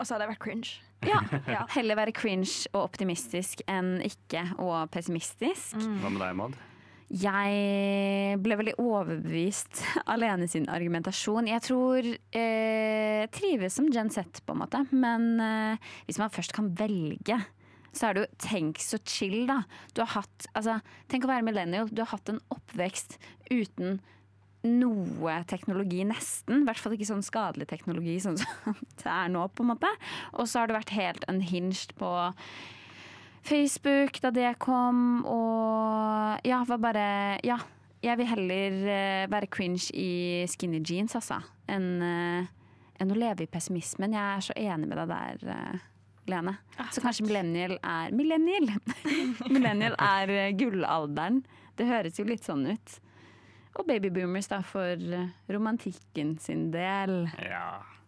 Og så hadde jeg vært cringe. Ja, heller være cringe og optimistisk enn ikke og pessimistisk. Hva med deg, Maud? Jeg ble veldig overbevist alene sin argumentasjon. Jeg tror trives som Gen Z på en måte, men hvis man først kan velge, så er det jo tenk så chill da. Tenk å være millennial, du har hatt en oppvekst uten noe teknologi nesten, i hvert fall ikke sånn skadelig teknologi sånn som det er nå på en måte. Og så har du vært helt unhinged på Facebook da det kom, og jeg vil heller være cringe i skinny jeans enn å leve i pessimismen. Jeg er så enig med deg der, Lene. Så kanskje millennial er gullalderen. Det høres jo litt sånn ut. Og babyboomers da for romantikken sin del. Ja.